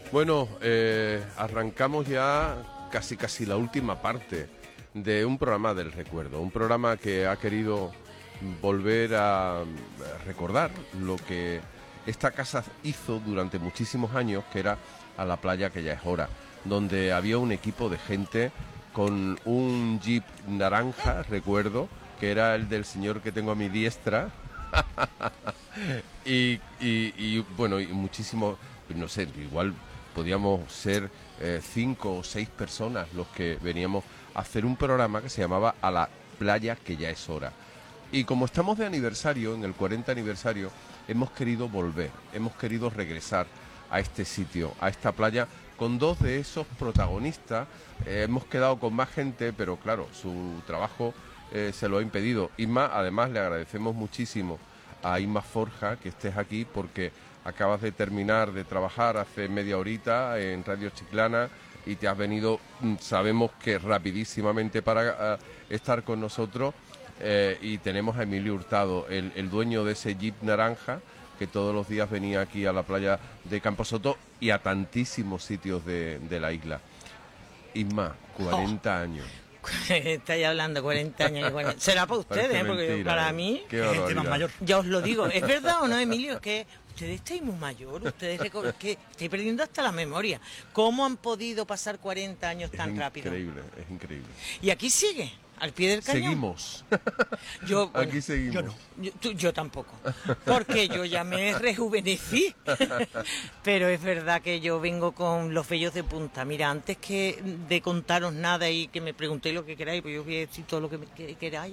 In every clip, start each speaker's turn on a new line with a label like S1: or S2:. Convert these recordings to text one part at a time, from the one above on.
S1: Bueno, arrancamos ya casi la última parte de un programa del recuerdo, un programa que ha querido volver a recordar lo que esta casa hizo durante muchísimos años, que era a la playa que ya es hora, donde había un equipo de gente con un jeep naranja, recuerdo, que era el del señor que tengo a mi diestra, y bueno, y muchísimo, no sé, igual podíamos ser 5 o 6 personas los que veníamos a hacer un programa que se llamaba A la playa que ya es hora. Y como estamos de aniversario, en el 40 aniversario, hemos querido volver, hemos querido regresar a este sitio, a esta playa, con dos de esos protagonistas. Hemos quedado con más gente, pero claro, su trabajo se lo ha impedido. Isma, además le agradecemos muchísimo a Isma Forja que estés aquí, porque acabas de terminar de trabajar hace media horita en Radio Chiclana y te has venido, sabemos que rapidísimamente, para estar con nosotros. Y tenemos a Emilio Hurtado, el dueño de ese jeep naranja, que todos los días venía aquí a la playa de Camposoto y a tantísimos sitios de la isla. Isma, 40 años.
S2: Estáis hablando 40 años. Será para ustedes, porque
S1: mentira,
S2: para mí,
S3: gente más mayor.
S2: ya os lo digo. ¿Es verdad o no, Emilio? Que ustedes estáis muy mayor, ustedes que estáis perdiendo hasta la memoria. ¿Cómo han podido pasar 40 años tan rápido?
S1: Es increíble.
S2: Y aquí sigue, al pie del cañón.
S1: Seguimos.
S2: Yo, bueno,
S1: Aquí seguimos.
S3: yo no.
S2: Yo tampoco, porque yo ya me rejuvenecí. Pero es verdad que yo vengo con los vellos de punta. Mira, antes que de contaros nada y que me preguntéis lo que queráis, pues yo voy a decir todo lo que queráis,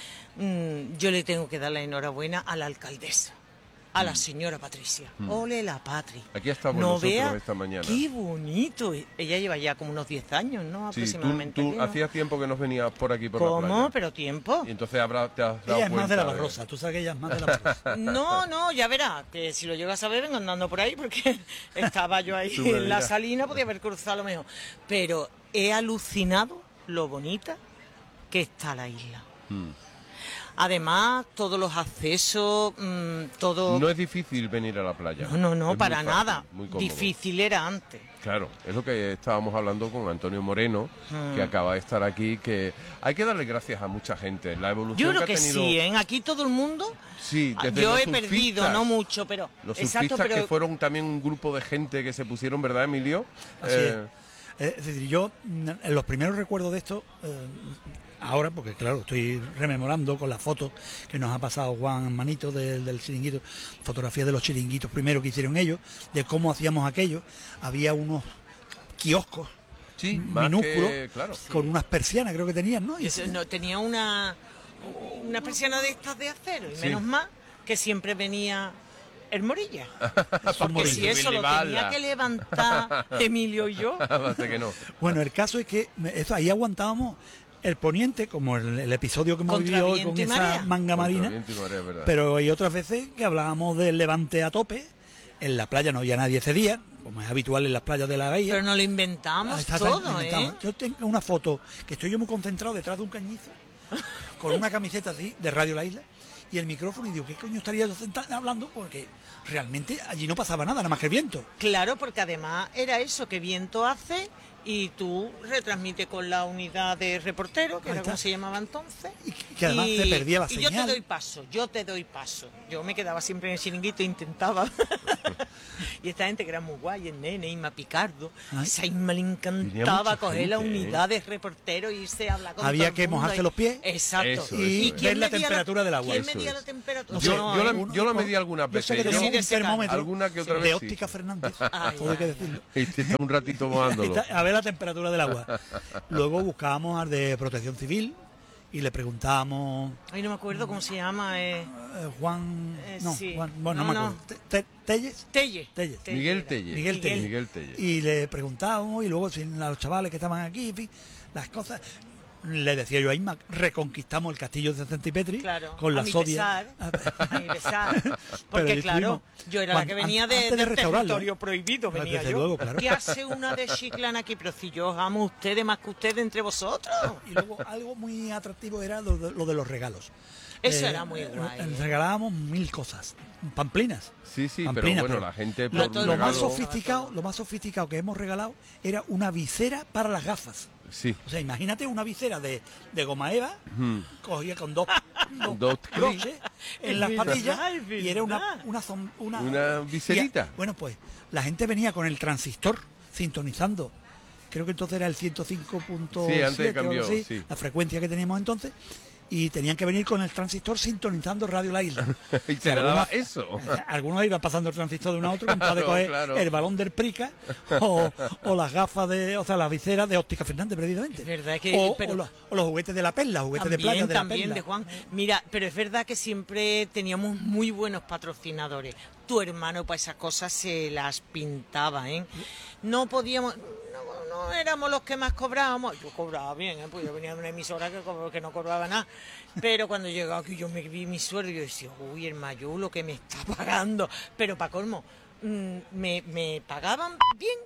S2: yo le tengo que dar la enhorabuena a la alcaldesa, a la señora Patricia. Ole la Patri.
S1: Aquí estamos
S2: No
S1: nosotros
S2: vea
S1: esta mañana.
S2: Qué bonito. Ella lleva ya como unos 10 años, ¿no?
S1: Sí,
S2: Aproximadamente.
S1: tú
S2: aquí, ¿no?
S1: hacías tiempo que nos venías por aquí por la
S2: ¿Cómo?
S1: playa.
S2: ¿Pero tiempo?
S1: Y entonces te has dado
S3: Ella es más de la
S1: cuenta
S3: Barrosa, tú sabes que ella es más de la Barrosa.
S2: No, ya verás, que si lo llegas a ver vengo andando por ahí, porque estaba yo ahí
S1: Tú me
S2: en la
S1: dirás.
S2: salina, podía haber cruzado a lo mejor. Pero he alucinado lo bonita que está la isla. Además, todos los accesos, todo...
S1: No es difícil venir a la playa.
S2: No,
S1: Es muy
S2: para
S1: fácil,
S2: nada.
S1: muy cómodo.
S2: Difícil era antes.
S1: Claro, es lo que estábamos hablando con Antonio Moreno, que acaba de estar aquí, que hay que darle gracias a mucha gente. La evolución
S2: Yo creo
S1: que
S2: que
S1: ha tenido...
S2: sí, ¿eh? Aquí todo el mundo...
S1: Sí, desde
S2: yo
S1: los
S2: he perdido,
S1: surfistas,
S2: no mucho, pero...
S1: Los
S2: exacto,
S1: surfistas
S2: pero...
S1: que fueron también un grupo de gente que se pusieron, ¿verdad, Emilio?
S3: Así es. Es decir, yo, en los primeros recuerdos de esto, ahora, porque claro, estoy rememorando con las fotos que nos ha pasado Juan Manito del chiringuito, fotografías de los chiringuitos primero que hicieron ellos, de cómo hacíamos aquello. Había unos kioscos
S1: Sí, más
S3: minúsculos,
S1: que, claro.
S3: con unas persianas, creo que tenían, ¿no? Y
S2: No, tenía una persiana de estas de acero, y
S1: Sí.
S2: menos mal que siempre venía el Morilla.
S3: son
S2: Porque si
S3: morillos.
S2: eso lo tenía que levantar Emilio y yo.
S1: Parece que no.
S3: Bueno, el caso es que ahí aguantábamos el poniente, como el episodio que hemos
S2: Contra
S3: vivido hoy
S2: viento
S3: con
S2: y
S3: esa
S2: marea.
S3: manga
S1: Contra
S3: marina.
S1: viento y marea, es verdad.
S3: Pero hay otras veces que hablábamos del levante a tope. En la playa no había nadie ese día, como es habitual en las playas de la bahía.
S2: Pero nos lo inventamos
S3: Está
S2: todo,
S3: inventado.
S2: ¿eh?
S3: Yo tengo una foto que estoy yo muy concentrado detrás de un cañizo, con una camiseta así de Radio La Isla y el micrófono, y digo, ¿qué coño estaría yo sentado hablando? Porque realmente allí no pasaba nada más que el viento.
S2: Claro, porque además era eso, que viento hace y tú retransmites con la unidad de reportero, que
S3: Ahí
S2: era como
S3: está.
S2: se llamaba entonces.
S3: Y que además te perdía la
S2: y yo
S3: señal.
S2: te doy paso. Yo me quedaba siempre en el chiringuito e intentaba. Y esta gente que era muy guay, el nene, Isma Picardo,
S3: Ay.
S2: esa Isma le
S1: Tenía
S2: encantaba
S1: mucha
S2: coger la
S1: gente,
S2: unidad de reportero y irse a hablar con
S3: Había
S2: todo el
S3: que
S2: mundo
S3: mojarse
S2: y-
S3: los pies.
S2: Exacto.
S1: Eso,
S3: y
S1: eso,
S3: ver la
S2: medía
S3: temperatura del agua.
S2: ¿Quién
S1: Eso
S2: medía
S1: es.
S2: la temperatura?
S3: No
S1: Yo la medí algunas
S3: Yo sé
S1: veces.
S3: que
S2: Yo
S3: tenemos
S2: sí,
S3: un
S2: de ese
S3: termómetro
S1: alguna que otra
S3: de
S1: vez sí.
S3: Óptica Fernández,
S2: Ay,
S3: todo hay que decirlo.
S1: Y está un ratito mojándolo.
S3: A ver la temperatura del agua. Luego buscábamos al de Protección Civil y le preguntábamos
S2: Ay, no me acuerdo cómo se llama.
S3: Juan, no,
S2: sí.
S3: Juan, bueno, no,
S2: No,
S3: me acuerdo. Telles.
S2: Telle.
S3: Telle.
S1: Miguel Telle.
S3: Miguel Telle.
S1: Miguel Telle.
S3: Y le preguntábamos, y luego sin a los chavales que estaban aquí, en fin, las cosas. Le decía yo a Isma, reconquistamos el castillo de Santipetri
S2: Claro,
S3: con
S2: a
S3: la
S2: mi
S3: sodia.
S2: pesar, a mi pesar.
S3: Pero
S2: Porque
S3: ahí
S2: claro,
S3: estuvimos.
S2: yo era la que venía
S3: Antes de
S2: del
S3: restaurarlo,
S2: territorio
S3: ¿eh?
S2: prohibido, venía
S3: Desde
S2: yo.
S3: luego, claro.
S2: ¿Qué hace una de Chiclana aquí? Pero si yo amo a ustedes más que ustedes entre vosotros.
S3: Y luego algo muy atractivo era lo de los regalos.
S2: Eso era muy guay.
S3: Regalábamos 1000 cosas, pamplinas.
S1: Sí, sí,
S3: Pamplina,
S1: pero bueno,
S3: pero
S1: la gente
S2: lo
S1: por un
S3: Lo más
S1: regalo...
S3: sofisticado que hemos regalado era una visera para las gafas.
S1: Sí.
S3: O sea, imagínate una visera de goma eva,
S1: Mm.
S3: cogía con dos
S1: Dos
S3: broches en las
S2: verdad,
S3: patillas
S2: es
S3: y era
S2: verdad.
S1: Una viserita.
S3: Bueno, pues la gente venía con el transistor sintonizando. Creo que entonces era el 105.7
S1: Sí, antes cambió,
S3: o algo así,
S1: sí.
S3: la frecuencia que teníamos entonces. Y tenían que venir con el transistor sintonizando Radio La Isla.
S1: Y se le daba eso.
S3: Algunos iban pasando el transistor de uno a otro con tal de coger
S1: Claro.
S3: el balón del Prica o las gafas o sea, las viseras de Óptica Fernández, precisamente.
S2: Es verdad que-
S3: o,
S2: pero-
S3: o los juguetes de la perla, juguetes de playa de la
S2: También
S3: perla.
S2: de Juan. Mira, pero es verdad que siempre teníamos muy buenos patrocinadores. Tu hermano para esas cosas se las pintaba, ¿eh? No podíamos... No éramos los que más cobrábamos. Yo cobraba bien, ¿eh? Pues yo venía de una emisora que no cobraba nada. Pero cuando llegaba aquí yo me vi mi sueldo y yo decía, uy, el Mayú lo que me está pagando. Pero para colmo, me pagaban bien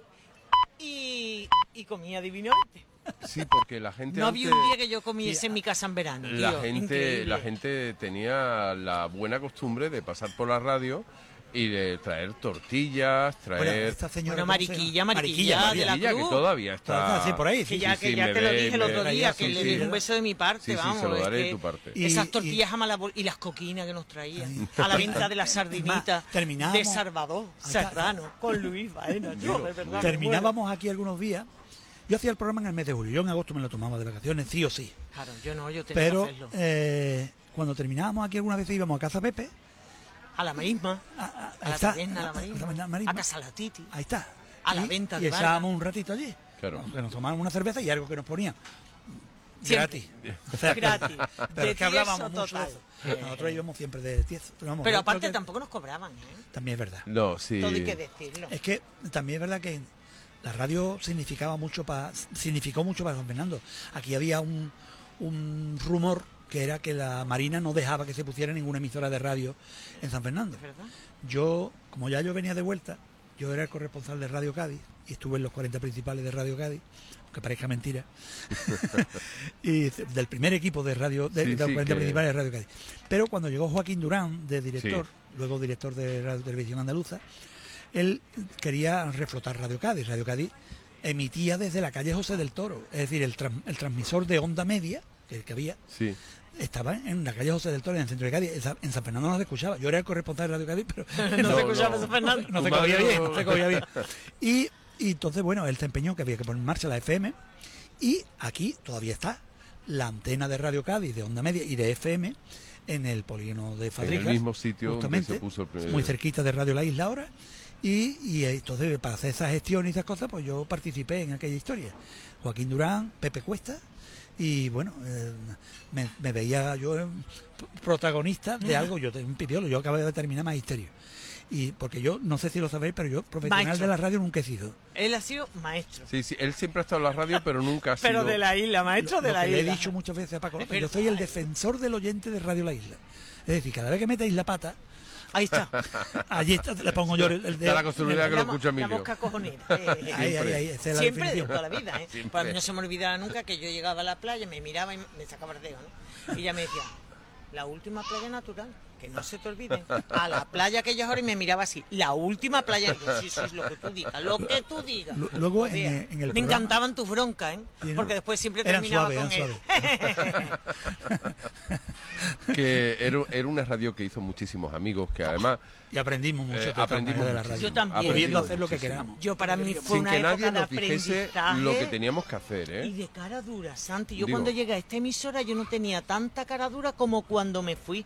S2: y comía divinamente.
S1: Sí, porque la gente
S2: No había
S1: antes-
S2: un día que yo comiese en mi casa en verano.
S1: la
S2: tío,
S1: gente
S2: increíble.
S1: la gente tenía la buena costumbre de pasar por la radio y de traer tortillas,
S3: Bueno,
S1: traer
S3: esta señora,
S2: Bueno,
S3: ¿cómo se
S2: mariquilla,
S3: llama?
S2: mariquilla de la
S1: Mariquilla, que
S2: Cruz.
S1: todavía está
S3: Sí, por ahí,
S2: Que
S3: sí.
S2: ya,
S1: sí,
S2: que ya
S1: me
S2: te lo
S1: ve-
S2: dije el otro
S1: me-
S2: día,
S1: sí,
S2: que le
S1: sí.
S2: dejo un beso de mi parte,
S1: Sí, sí,
S2: vamos.
S1: se lo
S2: es
S1: daré de
S2: que
S1: tu parte.
S2: Esas
S3: Y-
S2: tortillas y las coquinas que nos traía. A la venta de las sardinitas
S3: terminábamos-
S2: de Salvador
S3: Ahí está.
S2: Serrano, con Luis Baena. Yo, de verdad, me
S3: Terminábamos aquí algunos días. Yo hacía el programa en el mes de julio. Yo en agosto me lo tomaba de vacaciones, sí o sí.
S2: muero. Claro, yo no, yo tenía
S3: Pero
S2: que hacerlo.
S3: cuando terminábamos aquí algunas veces íbamos a casa Pepe.
S2: A la marisma,
S3: A
S2: a
S3: ahí
S2: la
S3: está,
S2: taberna, a la
S3: a la
S2: marisma,
S3: marisma.
S2: a casa la Titi.
S3: Ahí está.
S2: A la venta de
S3: y
S2: Vargas.
S3: estábamos un ratito allí.
S1: Claro.
S3: Que nos tomábamos una cerveza y algo que nos ponían.
S2: Siempre.
S3: Gratis. O sea,
S2: Gratis.
S3: Pero
S2: De
S3: es que hablábamos
S2: tieso
S3: mucho de
S2: total.
S3: eso. Nosotros íbamos siempre de tieso. Vamos,
S2: Pero
S3: yo creo
S2: aparte
S3: que
S2: tampoco nos cobraban, ¿eh?
S3: también es verdad.
S1: No, sí.
S2: Todo hay que decirlo.
S3: Es que también es verdad que la radio significó mucho para San Fernando. Aquí había un rumor que era que la Marina no dejaba que se pusiera ninguna emisora de radio en San Fernando.
S2: ¿Es verdad?
S3: Yo, como ya yo venía de vuelta, yo era el corresponsal de Radio Cádiz y estuve en los 40 principales de Radio Cádiz, aunque parezca mentira, y del primer equipo de radio, de
S1: Sí,
S3: los
S1: sí,
S3: 40
S1: que-
S3: principales de Radio Cádiz. Pero cuando llegó Joaquín Durán, de director, luego director de Radio Televisión Andaluza, él quería reflotar Radio Cádiz. Radio Cádiz emitía desde la calle José del Toro, es decir, el transmisor de onda media que había,
S1: Sí.
S3: estaba en la calle José del Toro, en el centro de Cádiz. En San Fernando no se escuchaba. Yo era el corresponsal de Radio Cádiz, pero
S2: No
S1: No,
S2: se escuchaba
S1: no.
S2: San Fernando.
S3: no
S1: Tu
S3: se cogía
S1: madre
S3: bien,
S1: no-
S3: no se cogía bien. Y entonces, bueno, él se empeñó que había que poner en marcha la FM. Y aquí todavía está la antena de Radio Cádiz, de onda media y de FM, en el polígono de Fadrijas.
S1: mismo sitio donde
S3: justamente,
S1: se puso el primer-
S3: muy cerquita de Radio La Isla ahora. Y entonces, para hacer esa gestión y esas cosas, pues yo participé en aquella historia. Joaquín Durán, Pepe Cuesta. Y bueno, me veía yo protagonista de algo. Yo tengo un pipiolo, yo acabé de terminar magisterio. Y porque yo, no sé si lo sabéis, pero yo profesional
S2: Maestro.
S3: de la radio nunca he sido.
S2: Él ha sido maestro.
S1: Sí, sí, él siempre ha estado en la radio, pero nunca ha sido...
S2: Pero de la isla, maestro
S3: Lo
S2: de la
S3: que le he
S2: isla.
S3: dicho muchas veces a Paco
S2: Es
S3: López, yo soy el
S2: verdad.
S3: defensor del oyente de Radio La Isla. Es decir, cada vez que metéis la pata,
S2: Ahí está.
S3: allí le pongo yo el
S1: Está
S3: dedo.
S1: la costumbre que lo escucha
S2: La
S1: Emilio.
S2: mosca cojonera.
S3: Ahí, esa es la
S2: Siempre de
S3: definición.
S2: toda la vida, ¿eh?
S1: Siempre.
S2: Pues a mí no se me olvidará nunca que yo llegaba a la playa, me miraba y me sacaba el dedo, ¿no? Y ella me decía, la última playa natural, que no se te olviden. A la playa que yo ahora y me miraba así, la última playa. Y yo, sí, sí, es lo que tú digas, lo que tú digas.
S3: Luego
S2: O sea,
S3: en el
S2: me
S3: programa-
S2: encantaban tus broncas, ¿eh?
S3: Sí, ¿no?
S2: Porque después siempre
S3: Eran
S2: terminaba
S3: suaves,
S2: con
S3: eran
S2: él.
S1: Que era una radio que hizo muchísimos amigos, que además...
S3: Y aprendimos mucho de todas
S1: aprendimos
S3: maneras de la
S1: muchísimo.
S3: radio.
S2: Yo también.
S3: Pudiendo
S1: Aprendimos
S3: hacer lo que
S1: muchísimo.
S3: queramos.
S2: Yo para mí fue
S1: Sin
S2: una
S1: que
S2: época
S1: nadie
S2: de
S1: nos dijese
S2: aprendizaje.
S1: lo que teníamos que hacer,
S2: Y
S1: ¿eh?
S2: de cara dura, Santi. Yo
S1: Digo-
S2: cuando llegué a esta emisora yo no tenía tanta cara dura como cuando me fui.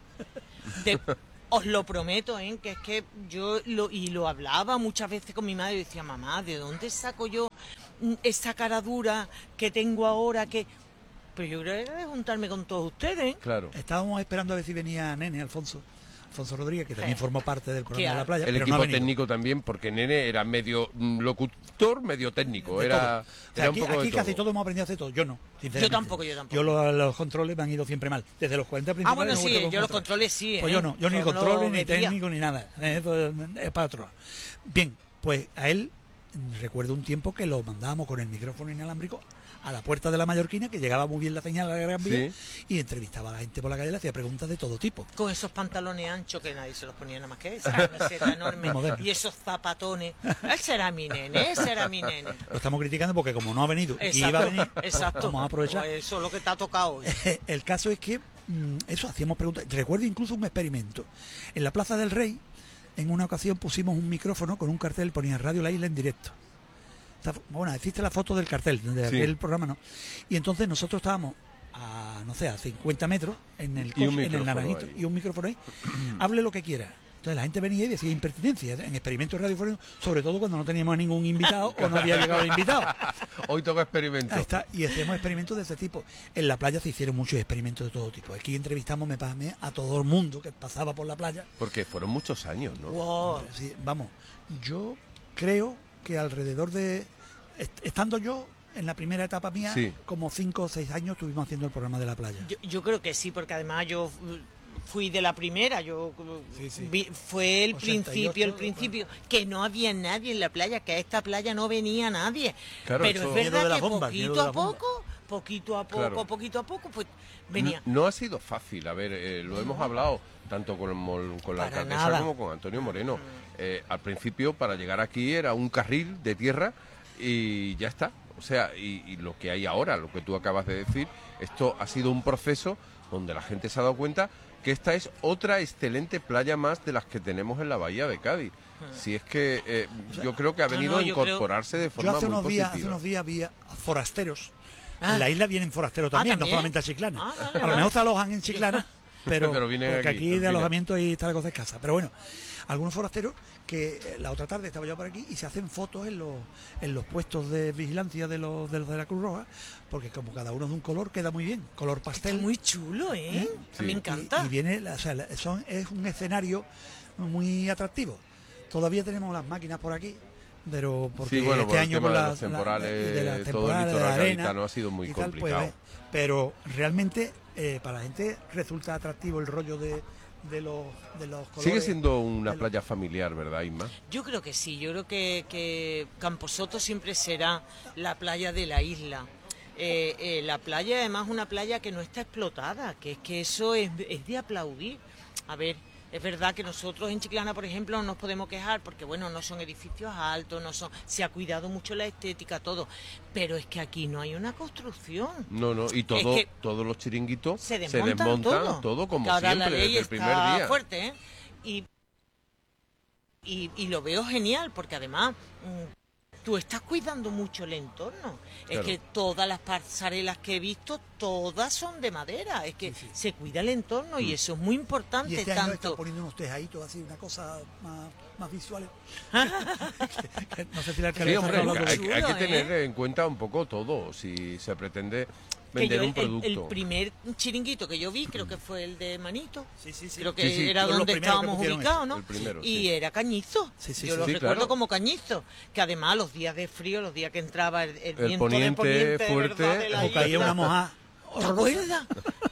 S2: Os lo prometo, ¿eh? Que es que yo lo hablaba muchas veces con mi madre y decía, mamá, ¿de dónde saco yo esa cara dura que tengo ahora? Pero yo creo que era de juntarme con todos ustedes, ¿eh?
S1: Claro.
S3: Estábamos esperando a ver si venía Nene, Alfonso Rodríguez, que también
S2: Sí.
S3: formó parte del programa de la playa.
S1: El
S3: pero no
S1: equipo
S3: ha venido.
S1: técnico también, porque Nene era medio locutor, medio técnico.
S3: De
S1: Era,
S3: todo. O sea,
S1: era
S3: aquí
S1: un poco
S3: aquí
S1: de
S3: casi
S1: todo.
S3: todos hemos aprendido a hacer todo. Yo no, sinceramente.
S2: Yo tampoco.
S3: Yo los controles me han ido siempre mal. Desde los 40
S2: Ah,
S3: principales.
S2: bueno,
S3: no he
S2: sí,
S3: vuelto con
S2: yo los
S3: control.
S2: controles sí,
S3: Pues
S2: ¿eh?
S3: yo no, yo ni
S2: Solo
S3: controles, ni
S2: metía.
S3: técnico, ni nada. Eso es para otro. Bien, pues a él recuerdo un tiempo que lo mandábamos con el micrófono inalámbrico a la puerta de la Mallorquina, que llegaba muy bien la señal a la Gran Vía, y entrevistaba a la gente por la calle, le hacía preguntas de todo tipo.
S2: Con esos pantalones anchos que nadie se los ponía nada más que esa camiseta enorme y esos zapatones. Ese era mi nene, ese era mi nene.
S3: Lo estamos criticando porque como no ha venido y
S2: Exacto,
S3: iba a venir,
S2: exacto.
S3: vamos a aprovechar.
S2: Pues eso es lo que te ha tocado hoy.
S3: El caso es que eso, hacíamos preguntas. Recuerdo incluso un experimento. En la Plaza del Rey, en una ocasión pusimos un micrófono con un cartel, ponía Radio La Isla en directo. Bueno, existe la foto del cartel, de aquel programa, ¿no? Y entonces nosotros estábamos a, no sé, a 50 metros en el naranjito, y un micrófono ahí. Hable lo que quiera. Entonces la gente venía y decía impertinencias en experimentos radiofónicos, sobre todo cuando no teníamos a ningún invitado o no había llegado el invitado.
S1: Hoy toca experimentos.
S3: Ahí está, y hacemos experimentos de ese tipo. En la playa se hicieron muchos experimentos de todo tipo. Aquí entrevistamos, me pasé a todo el mundo que pasaba por la playa.
S1: Porque fueron muchos años, ¿no?
S2: Wow.
S3: Sí, vamos, yo creo que alrededor de... Estando yo en la primera etapa mía, como 5 o 6 años estuvimos haciendo el programa de la playa.
S2: Yo creo que sí, porque además yo fui de la primera, fue el
S3: 88,
S2: principio, que no había nadie en la playa, que a esta playa no venía nadie.
S1: Claro,
S2: pero es verdad que poquito a poco, pues venía.
S1: No ha sido fácil, a ver, lo hemos hablado tanto con la alcaldesa como con Antonio Moreno. Al principio, para llegar aquí era un carril de tierra y ya está. O sea, y lo que hay ahora, lo que tú acabas de decir, esto ha sido un proceso donde la gente se ha dado cuenta que esta es otra excelente playa más de las que tenemos en la bahía de Cádiz. Si es que yo creo que ha venido a incorporarse de forma muy positiva.
S3: Hace unos días había forasteros. En la isla vienen forasteros también, no solamente a Chiclana. A lo mejor se alojan en Chiclana, pero porque aquí de alojamiento y está la cosa escasa. Pero bueno, algunos forasteros que la otra tarde estaba yo por aquí y se hacen fotos en los puestos de vigilancia de los de la Cruz Roja, porque como cada uno es de un color, queda muy bien, color pastel.
S2: Está muy chulo, ¿eh?
S1: Sí.
S2: Me encanta.
S3: Y viene, es un escenario muy atractivo. Todavía tenemos las máquinas por aquí, pero porque este año con
S1: los temporales, todo el litoral gaditano ha sido muy complicado.
S3: Pues, pero realmente para la gente resulta atractivo el rollo de los colores.
S1: Sigue siendo una playa familiar, ¿verdad, Isma?
S2: Yo creo que sí, yo creo que Camposoto siempre será la playa de la isla. La playa, además, una playa que no está explotada, que es que eso es de aplaudir. A ver, es verdad que nosotros en Chiclana, por ejemplo, no nos podemos quejar porque, bueno, no son edificios altos, se ha cuidado mucho la estética, todo, pero es que aquí no hay una construcción.
S1: No, y todos los chiringuitos
S2: se desmontan
S1: todo como
S2: ahora
S1: siempre,
S2: la ley
S1: desde el primer día.
S2: Fuerte, ¿eh? Y lo veo genial, porque además tú estás cuidando mucho el entorno. Claro. Es que todas las pasarelas que he visto, todas son de madera. Es que se cuida el entorno y eso es muy importante.
S3: Y este año están poniendo unos tejaditos así, una cosa más visual. No sé si la
S1: sí, hombre, hay que tener en cuenta un poco todo, si se pretende vender un producto.
S2: El primer chiringuito que yo vi, creo que fue el de Manito.
S3: Sí.
S2: Creo que era donde estábamos ubicados, ¿no?
S1: El primero,
S2: y era cañizo. Yo lo recuerdo como cañizo. Que además los días de frío, los días que entraba el viento de poniente
S1: fuerte,
S3: o caía una mojada.
S2: ¿Te acuerdas?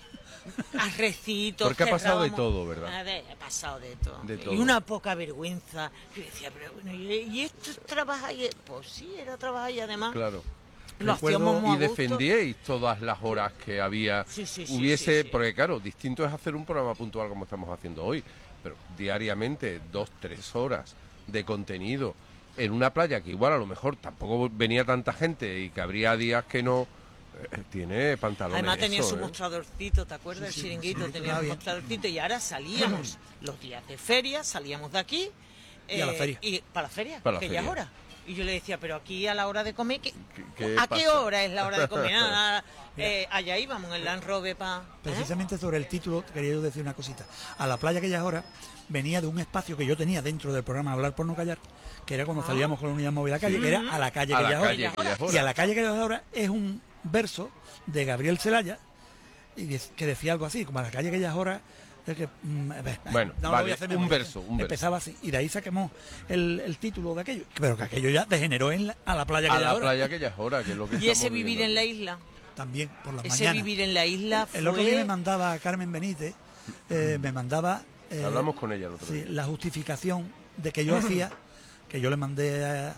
S2: Arrecitos.
S1: Porque ha pasado de todo, ¿verdad?
S2: A ver, ha pasado de todo. Y una poca vergüenza. Yo decía, pero bueno, ¿y esto es trabajar? Pues sí, era trabajar y además...
S1: Claro.
S2: Lo hacíamos muy a gusto.
S1: Defendíais todas las horas que había,
S2: sí.
S1: Porque claro, distinto es hacer un programa puntual como estamos haciendo hoy, pero diariamente 2-3 horas de contenido en una playa que igual a lo mejor tampoco venía tanta gente y que habría días que no tiene pantalones.
S2: Además tenía su mostradorcito, ¿te acuerdas? El chiringuito tenía un mostradorcito y ahora salíamos los días de feria, salíamos de aquí
S3: y a la feria.
S2: Y para la feria, que ya es hora. Y yo le decía, pero aquí a la hora de comer, ¿a qué hora es la hora de comer? Allá íbamos en el Land Rover para...
S3: Precisamente sobre el título quería yo decir una cosita. A la playa que ya es hora venía de un espacio que yo tenía dentro del programa Hablar por no callar, que era cuando salíamos con la unidad móvil a la calle, que era a la calle que ya es hora. Y a la calle que ya es hora es un verso de Gabriel Celaya que decía algo así, como a la calle que ya es hora...
S1: bueno,
S3: no
S1: vale, un verso.
S3: Empezaba así, y de ahí saquemos el título de aquello, pero que aquello ya degeneró a la playa que ya es hora.
S1: A la playa que ya es hora, que es lo que
S2: y ese vivir en la isla.
S3: También, por las
S2: mañanas.
S3: Ese
S2: vivir en la isla fue...
S3: El otro día me mandaba a Carmen Benítez, me mandaba...
S1: Hablamos con ella el otro día.
S3: La justificación de que yo hacía, que yo le mandé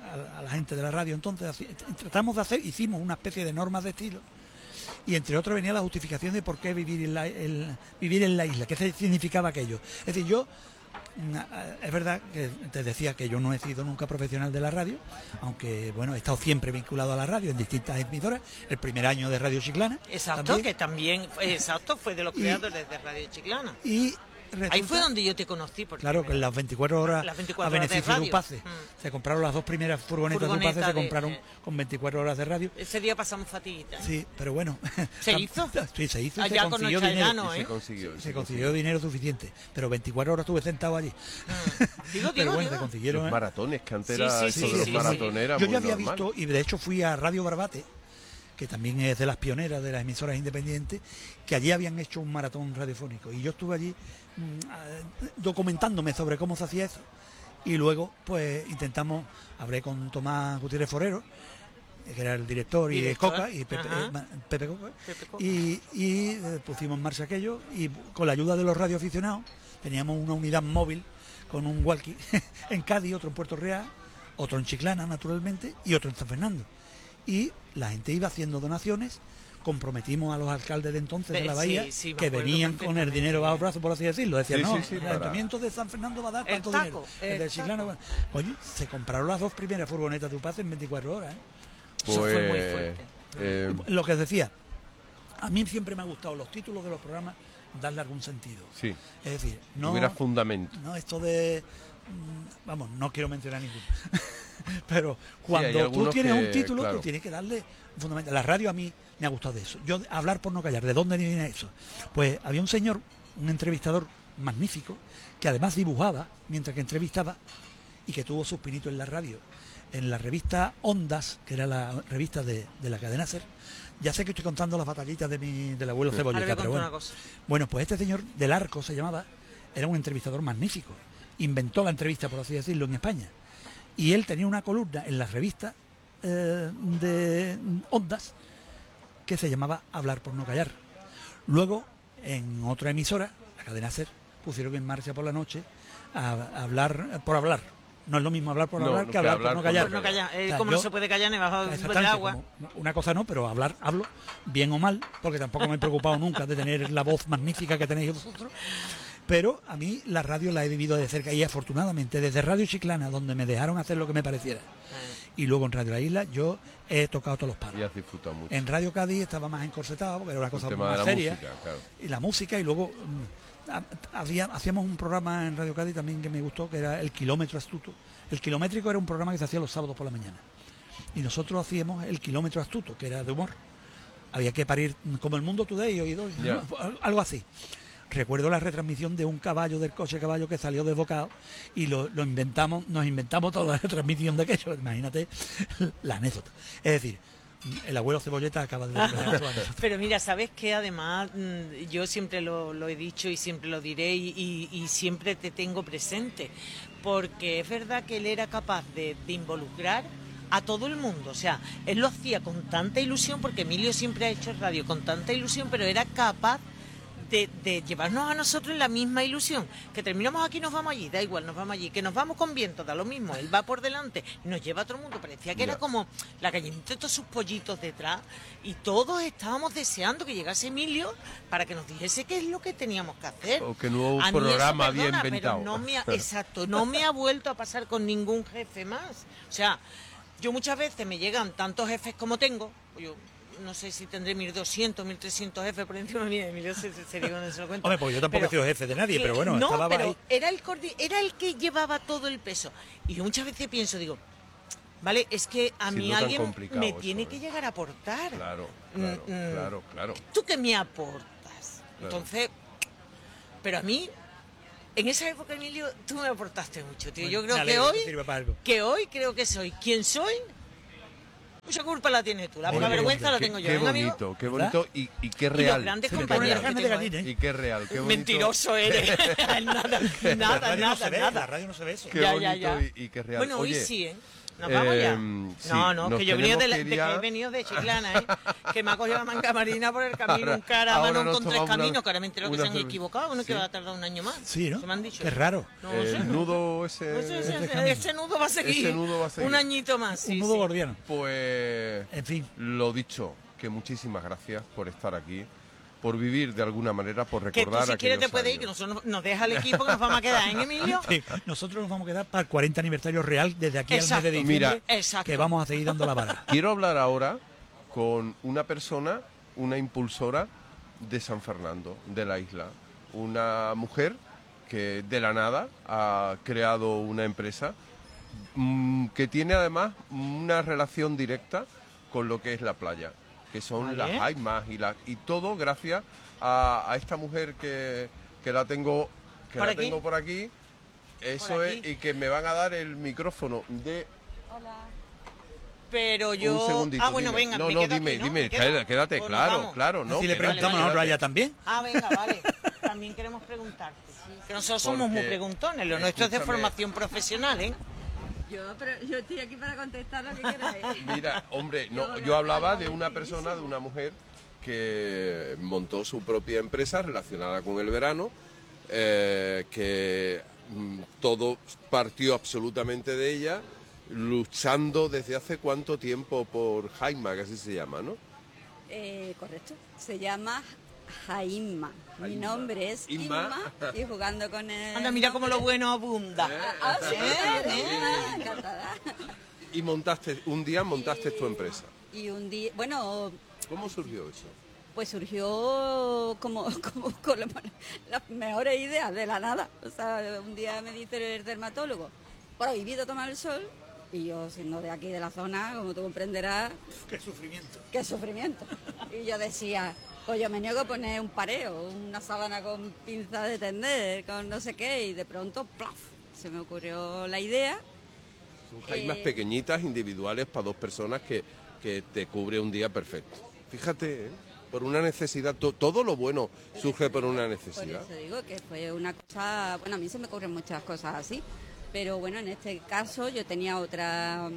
S3: a la gente de la radio. Entonces tratamos de hacer, hicimos una especie de normas de estilo, y entre otros venía la justificación de por qué vivir en la isla, qué significaba aquello. Es decir, yo, es verdad que te decía que yo no he sido nunca profesional de la radio, aunque bueno, he estado siempre vinculado a la radio en distintas emisoras, el primer año de Radio Chiclana.
S2: Exacto, que también, exacto, fue de los creadores de Radio Chiclana.
S3: Y
S2: ahí fue donde yo te conocí.
S3: Claro, que en las 24 horas, a beneficio de UPACE. Se compraron las 2 primeras furgonetas de UPACE, se compraron con 24 horas de radio.
S2: Ese día pasamos fatiguita.
S3: Sí, pero bueno.
S2: ¿Se hizo?
S3: Sí, se hizo y
S2: allá
S3: se consiguió dinero.
S1: Se
S3: consiguió dinero suficiente, pero 24 horas estuve sentado allí.
S2: Pero
S3: bueno, se consiguieron.
S1: Los maratones, que antes era eso de los maratones.
S3: Yo ya había visto, y de hecho fui a Radio Barbate, que también es de las pioneras de las emisoras independientes, que allí habían hecho un maratón radiofónico. Y yo estuve allí documentándome sobre cómo se hacía eso. Y luego, pues, hablé con Tomás Gutiérrez Forero, que era el director, y Coca, y Pepe Coca. Y pusimos en marcha aquello, y con la ayuda de los radioaficionados, teníamos una unidad móvil con un walkie en Cádiz, otro en Puerto Real, otro en Chiclana, naturalmente, y otro en San Fernando. Y la gente iba haciendo donaciones, comprometimos a los alcaldes de entonces de la Bahía, que venían con el dinero bajo el brazo, por así decirlo. Decían, el Ayuntamiento de San Fernando va a dar tanto dinero. El de Chiclana, bueno. Oye, se compraron las 2 primeras furgonetas de UPACE en 24 horas.
S2: Eso fue muy fuerte.
S3: Lo que decía, a mí siempre me ha gustado los títulos de los programas, darle algún sentido.
S1: Sí.
S3: Es decir, no
S1: hubiera fundamento.
S3: No, esto de... Vamos, no quiero mencionar ninguno. Pero cuando tú tienes un título, claro, tú tienes que darle un fundamento. La radio a mí me ha gustado de eso. Yo, hablar por no callar, ¿de dónde viene eso? Pues había un señor, un entrevistador magnífico, que además dibujaba mientras que entrevistaba, y que tuvo sus pinitos en la radio. En la revista Ondas, que era la revista de la cadena SER. Ya sé que estoy contando las batallitas del abuelo Cebolleta, pero bueno, pues este señor del Arco se llamaba, era un entrevistador magnífico. Inventó la entrevista, por así decirlo, en España. Y él tenía una columna en la revista de Ondas que se llamaba Hablar por no callar. Luego, en otra emisora, la cadena SER, pusieron en marcha por la noche a hablar por hablar. No es lo mismo hablar por hablar que hablar por no callar.
S2: No se puede callar ni bajo el agua.
S3: Una cosa no, pero hablo bien o mal, porque tampoco me he preocupado nunca de tener la voz magnífica que tenéis vosotros. Pero a mí la radio la he vivido de cerca, y afortunadamente desde Radio Chiclana, donde me dejaron hacer lo que me pareciera, y luego en Radio La Isla yo he tocado todos los palos.
S1: Y has disfrutado mucho.
S3: En Radio Cádiz estaba más encorsetado, porque era una cosa más seria.
S1: Música, claro.
S3: Y la música, y luego hacíamos un programa en Radio Cádiz también que me gustó, que era El Kilómetro Astuto. El Kilométrico era un programa que se hacía los sábados por la mañana. Y nosotros hacíamos El Kilómetro Astuto, que era de humor. Había que parir como El Mundo Today, oído, ¿no? Algo así. Recuerdo la retransmisión de un caballo, del coche caballo que salió desbocado, y nos inventamos toda la retransmisión de aquello. Imagínate la anécdota. Es decir, el abuelo Cebolleta acaba de decir.
S2: Pero mira, sabes que además yo siempre lo he dicho y siempre lo diré, y siempre te tengo presente, porque es verdad que él era capaz de involucrar a todo el mundo. O sea, él lo hacía con tanta ilusión, porque Emilio siempre ha hecho radio con tanta ilusión, pero era capaz de llevarnos a nosotros en la misma ilusión, que terminamos aquí, nos vamos allí, da igual, nos vamos allí, que nos vamos con viento, da lo mismo, él va por delante, nos lleva a todo el mundo. Parecía que era como la gallinita de todos sus pollitos detrás, y todos estábamos deseando que llegase Emilio para que nos dijese qué es lo que teníamos que hacer.
S1: O que nuevo programa había inventado.
S2: Pero no me ha vuelto a pasar con ningún jefe más. O sea, yo muchas veces me llegan tantos jefes como tengo, yo no sé si tendré 1.200, 1.300 jefes por encima de mí, Emilio se digo, no se lo cuento.
S3: Hombre, pues yo tampoco he sido jefe de nadie, pero bueno, estaba
S2: pero
S3: ahí.
S2: Era el que llevaba todo el peso. Y yo muchas veces pienso, digo, vale, es que a mí alguien me tiene que llegar a aportar.
S1: Claro.
S2: ¿Tú qué me aportas? Claro. Entonces, pero a mí, en esa época, Emilio, tú me aportaste mucho, tío. Yo creo que hoy creo que soy quien soy Mucha culpa la tienes tú, la
S3: Qué
S2: poca vergüenza la
S1: Qué-
S2: tengo yo.
S1: qué
S2: ¿eh, amigo?
S1: bonito, qué bonito y qué
S2: Y los
S1: real.
S2: grandes
S3: Se me pone la
S2: compañeros que
S3: carne de
S2: tengo, ¿eh?
S3: gallina,
S1: Y qué real, qué bonito.
S2: Mentiroso eres. nada,
S3: La
S2: nada,
S3: radio no se ve,
S2: nada.
S3: la radio no se ve eso.
S1: Qué
S2: Ya,
S1: bonito
S2: ya.
S1: Y qué real.
S2: Bueno, hoy
S1: Oye,
S2: sí, ¿eh? ¿Nos vamos ya?
S1: sí,
S2: No, no,
S1: nos
S2: que yo he venido
S1: tenemos
S2: de,
S1: que
S2: que
S1: ir ya.
S2: he venido de Chiclana, ¿eh? Que me ha cogido la manga marina por el camino, un
S1: Ahora
S2: caravano
S1: nos
S2: con tres
S1: tomamos una-
S2: caminos, que ahora me entero que
S1: una
S2: se han
S1: cerveza.
S2: equivocado, uno
S1: Sí.
S2: que va a tardar un año más.
S3: Sí, ¿no?
S2: Se me han dicho.
S3: Qué raro.
S2: No sé.
S1: El nudo ese...
S2: Pues ese,
S3: Este camino.
S2: ese nudo va a seguir.
S1: Ese nudo va a seguir.
S2: Un añito más, sí,
S3: Un nudo
S2: sí.
S3: gordiano.
S1: Pues
S3: En fin.
S1: lo dicho, que muchísimas gracias por estar aquí, por vivir de alguna manera, por
S2: Que tú
S1: recordar
S2: si quieres te
S1: aquellos
S2: puedes ir, que
S1: años.
S2: nosotros nos deja el equipo que nos vamos a quedar, ¿eh, Emilio?
S3: Sí, nosotros nos vamos a quedar para el 40 aniversario real desde aquí
S2: Exacto.
S3: al mes de diciembre,
S1: Mira,
S2: exacto.
S3: que vamos a seguir dando la vara.
S1: Quiero hablar ahora con una persona, una impulsora de San Fernando, de la isla. Una mujer que de la nada ha creado una empresa que tiene además una relación directa con lo que es la playa, que son
S2: Vale.
S1: las jaimas y todo gracias a esta mujer que la tengo
S2: ¿Por aquí?
S1: por aquí. Eso
S2: Por
S1: es,
S2: aquí.
S1: y que me van a dar el micrófono de...
S2: Pero yo...
S1: Un segundito,
S2: ah, bueno,
S1: dime.
S2: venga,
S1: No,
S2: me
S1: no,
S2: quedo
S1: dime,
S2: aquí, ¿no?
S1: dime,
S2: ¿Me quedo?
S1: quédate,
S2: Pues nos
S1: claro,
S2: vamos.
S1: claro, ¿no?
S3: Así le
S1: Quédate,
S3: preguntamos
S2: vale,
S3: nosotros
S1: quédate.
S3: allá también.
S2: Ah, venga, vale. También queremos preguntarte. Que nosotros somos muy
S1: Porque,
S2: preguntones, lo nuestro es de
S1: escúchame.
S2: formación profesional, ¿eh?
S4: Yo estoy aquí para contestar lo que queráis.
S1: Mira, hombre, no, yo hablaba de una persona, de una mujer que montó su propia empresa relacionada con el verano, que todo partió absolutamente de ella, luchando desde hace cuánto tiempo por Jaima, que así se llama, ¿no?
S4: Correcto. Se llama Jaima. Mi
S1: Jaima.
S4: nombre es
S1: Inma.
S4: Inma y jugando con el...
S2: Anda, mira cómo lo bueno abunda.
S4: Sí,
S2: ¿Eh?
S4: encantada.
S1: Y un día montaste tu empresa.
S4: Y un día, bueno,
S1: ¿Cómo surgió eso?
S4: pues surgió como con las mejores ideas de la nada. O sea, un día me dice el dermatólogo, prohibido tomar el sol. Y yo, siendo de aquí de la zona, como tú comprenderás,
S3: Qué sufrimiento.
S4: qué sufrimiento. Y yo decía, pues yo me niego a poner un pareo, una sábana con pinza de tender, con no sé qué, y de pronto, ¡plaf!, se me ocurrió la idea.
S1: Son jaimas pequeñitas, individuales, para dos personas que te cubre un día perfecto. Fíjate, ¿eh? Por una necesidad, todo lo bueno surge por una
S4: Por
S1: necesidad.
S4: eso digo que fue una cosa, bueno, a mí se me ocurren muchas cosas así, pero bueno, en este caso yo tenía otra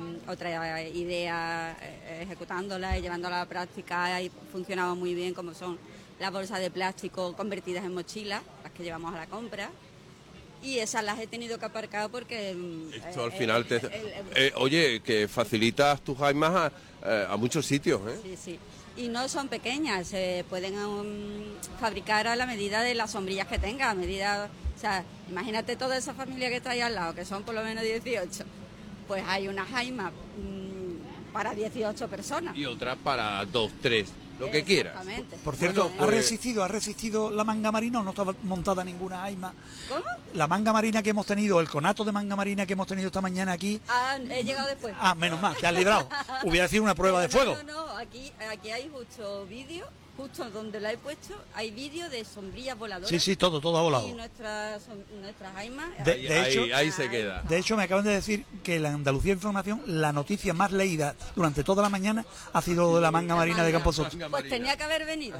S4: idea ejecutándola y llevándola a la práctica y funcionaba muy bien, como son las bolsas de plástico convertidas en mochilas, las que llevamos a la compra. Y esas las he tenido que aparcar porque...
S1: Esto al final oye, que facilitas tus jaimas a muchos sitios, ¿eh?
S4: Sí, sí. Y no son pequeñas, se pueden fabricar a la medida de las sombrillas que tenga, a medida... O sea, imagínate toda esa familia que está ahí al lado, que son por lo menos 18. Pues hay una jaima para 18 personas.
S1: Y otra para 2, 3, lo que quieras.
S4: Exactamente.
S3: Por cierto,
S1: Bueno, pues-
S3: ¿ha resistido la manga marina o no estaba montada ninguna aima?
S4: ¿Cómo?
S3: La manga marina que hemos tenido, el conato de manga marina que hemos tenido esta mañana aquí.
S4: Ah, he llegado después.
S3: Ah, menos mal, te has librado. Hubiera sido una prueba de fuego.
S4: No, aquí hay justo vídeo, justo donde la he puesto, hay vídeo de sombrillas voladoras.
S3: Sí, sí, todo ha volado.
S4: Y nuestras jaimas...
S3: De hecho-
S1: ahí se queda.
S3: De hecho, me acaban de decir que en la Andalucía Información, la noticia más leída durante toda la mañana ha sido lo de la manga marina de Campo Soto.
S4: Pues tenía que haber venido.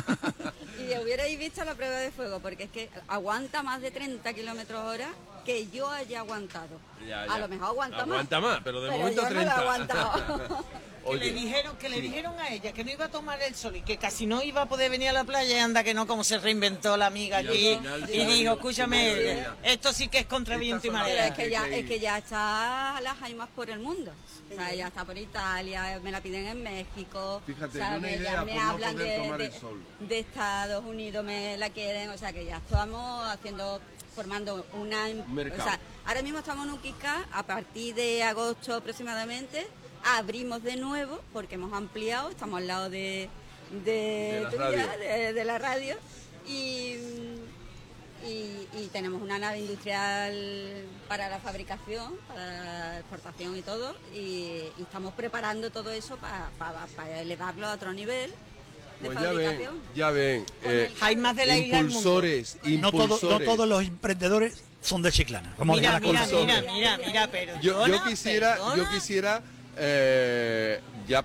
S4: Y hubierais visto la prueba de fuego, porque es que aguanta más de 30 kilómetros hora que yo haya aguantado. A lo mejor aguanta más.
S1: Más, pero de momento
S4: yo
S1: 30.
S4: no lo he aguantado.
S2: Que le dijeron a ella que no iba a tomar el sol y que casi no iba a poder venir a la playa y anda que no, como se reinventó la amiga allí y dijo, escúchame, esto sí que es contra viento y
S4: Pero
S2: marea.
S4: es que ya está las jaimas por el mundo. O sea, ya está por Italia, me la piden en México.
S1: Fíjate,
S4: o sea,
S1: una
S4: ya
S1: idea
S4: me
S1: por no
S4: hablan
S1: poder tomar el sol.
S4: de Estados Unidos, me la quieren. O sea, que ya estamos formando una...
S1: mercado.
S4: O sea, ahora mismo estamos en un Kika, a partir de agosto aproximadamente, abrimos de nuevo, porque hemos ampliado, estamos al lado de la radio, y tenemos una nave industrial para la fabricación, para la exportación y todo, y estamos preparando todo eso para elevarlo a otro nivel de
S1: Pues
S4: fabricación.
S1: ya ven.
S2: Jaimas de la isla del mundo.
S1: Impulsores,
S3: No todos los emprendedores son de Chiclana. Como
S2: Mira,
S3: dicen las cosas.
S2: mira, pero
S1: Yo
S2: perdona,
S1: quisiera
S2: perdona.
S1: ya